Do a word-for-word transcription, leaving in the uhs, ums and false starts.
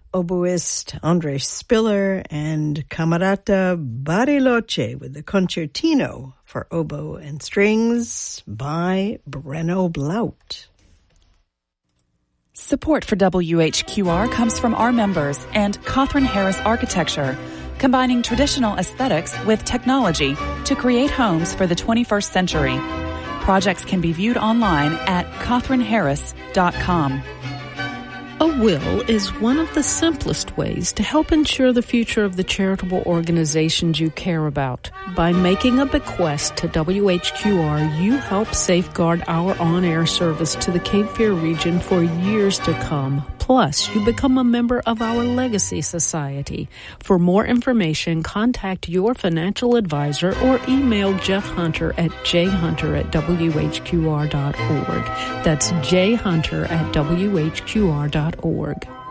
oboist Andres Spiller, and Camerata Bariloche with the Concertino for Oboe and Strings by Brenno Blaut. Support for W H Q R comes from our members and Catherine Harris Architecture, combining traditional aesthetics with technology to create homes for the twenty-first century. Projects can be viewed online at catherine harris dot com. A will is one of the simplest ways to help ensure the future of the charitable organizations you care about. By making a bequest to W H Q R, you help safeguard our on-air service to the Cape Fear region for years to come. Plus, you become a member of our Legacy Society. For more information, contact your financial advisor or email Jeff Hunter at j hunter at w h q r dot org. That's j hunter at w h q r dot org.